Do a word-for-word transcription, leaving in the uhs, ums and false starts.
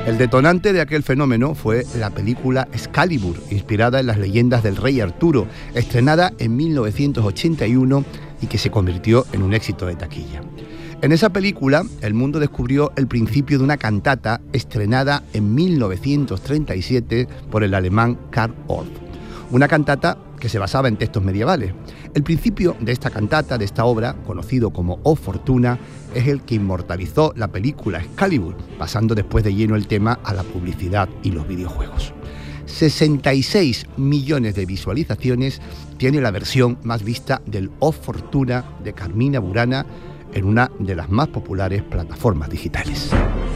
El detonante de aquel fenómeno fue la película Excalibur, inspirada en las leyendas del rey Arturo, estrenada en mil novecientos ochenta y uno y que se convirtió en un éxito de taquilla. En esa película, el mundo descubrió el principio de una cantata estrenada en mil novecientos treinta y siete por el alemán Karl Orff. Una cantata que se basaba en textos medievales. El principio de esta cantata, de esta obra, conocido como O Fortuna, es el que inmortalizó la película Excalibur, pasando después de lleno el tema a la publicidad y los videojuegos. sesenta y seis millones de visualizaciones tiene la versión más vista del O Fortuna de Carmina Burana en una de las más populares plataformas digitales.